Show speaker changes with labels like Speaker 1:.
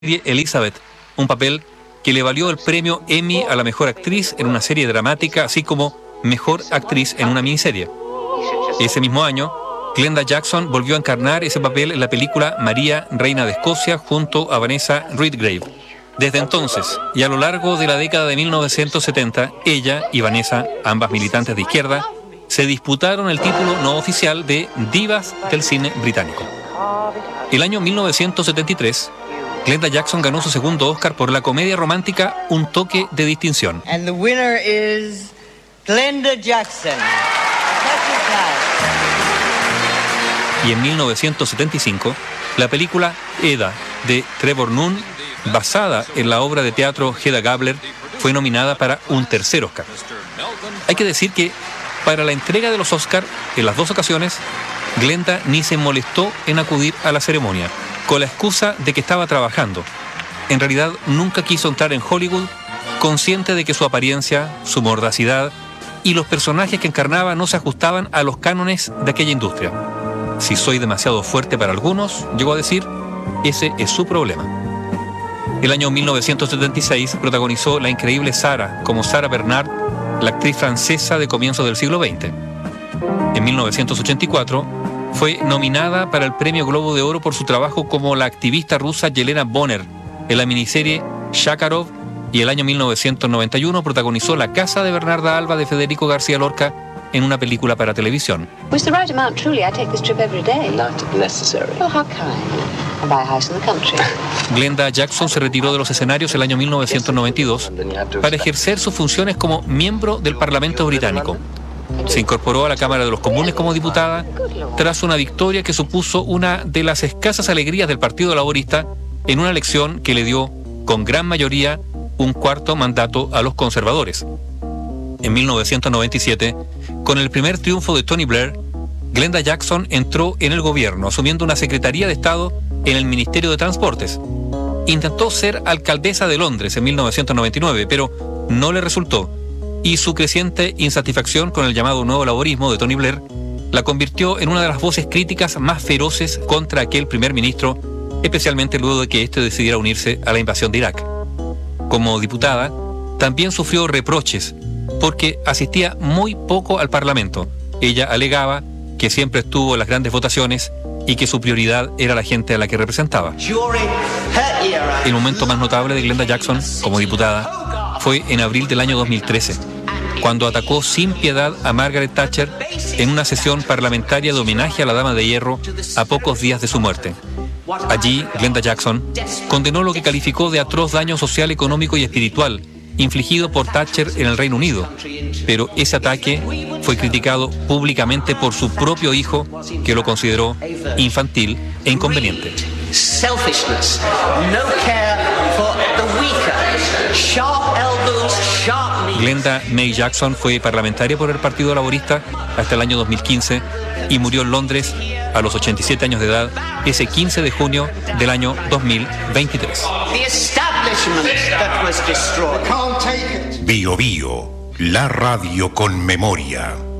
Speaker 1: Elizabeth, un papel que le valió el premio Emmy a la mejor actriz en una serie dramática, así como mejor actriz en una miniserie. Ese mismo año, Glenda Jackson volvió a encarnar ese papel en la película María, Reina de Escocia, junto a Vanessa Redgrave. Desde entonces, y a lo largo de la década de 1970, ella y Vanessa, ambas militantes de izquierda, se disputaron el título no oficial de Divas del cine británico. El año 1973, Glenda Jackson ganó su segundo Oscar por la comedia romántica Un toque de distinción.
Speaker 2: And the winner is Glenda Jackson.
Speaker 1: Y en 1975, la película Eda, de Trevor Nunn, basada en la obra de teatro Hedda Gabler, fue nominada para un tercer Oscar. Hay que decir que para la entrega de los Oscar, en las dos ocasiones, Glenda ni se molestó en acudir a la ceremonia, con la excusa de que estaba trabajando. En realidad, nunca quiso entrar en Hollywood, consciente de que su apariencia, su mordacidad y los personajes que encarnaba no se ajustaban a los cánones de aquella industria. Si soy demasiado fuerte para algunos, llegó a decir, ese es su problema. El año 1976 protagonizó La increíble Sarah como Sarah Bernhardt, la actriz francesa de comienzos del siglo XX. En 1984 fue nominada para el Premio Globo de Oro por su trabajo como la activista rusa Yelena Bonner en la miniserie Shakarov, y el año 1991 protagonizó La casa de Bernarda Alba de Federico García Lorca en una película para televisión.
Speaker 3: Was the right amount? Truly, I take this trip every day.
Speaker 4: Not necessary.
Speaker 3: Oh, how kind. I buy a house in the country.
Speaker 1: Glenda Jackson se retiró de los escenarios el año 1992 para ejercer sus funciones como miembro del Parlamento británico. Se incorporó a la Cámara de los Comunes como diputada tras una victoria que supuso una de las escasas alegrías del Partido Laborista en una elección que le dio, con gran mayoría, un cuarto mandato a los conservadores. En 1997, con el primer triunfo de Tony Blair, Glenda Jackson entró en el gobierno, asumiendo una Secretaría de Estado en el Ministerio de Transportes. Intentó ser alcaldesa de Londres en 1999, pero no le resultó, y su creciente insatisfacción con el llamado nuevo laborismo de Tony Blair la convirtió en una de las voces críticas más feroces contra aquel primer ministro, especialmente luego de que éste decidiera unirse a la invasión de Irak. Como diputada, también sufrió reproches porque asistía muy poco al Parlamento. Ella alegaba que siempre estuvo en las grandes votaciones y que su prioridad era la gente a la que representaba. El momento más notable de Glenda Jackson como diputada fue en abril del año 2013, cuando atacó sin piedad a Margaret Thatcher en una sesión parlamentaria de homenaje a la Dama de Hierro a pocos días de su muerte. Allí, Glenda Jackson condenó lo que calificó de atroz daño social, económico y espiritual infligido por Thatcher en el Reino Unido, pero ese ataque fue criticado públicamente por su propio hijo, que lo consideró infantil e inconveniente. Glenda May Jackson fue parlamentaria por el Partido Laborista hasta el año 2015 y murió en Londres a los 87 años de edad ese 15 de junio del año 2023.
Speaker 5: Bio Bio, la radio con memoria.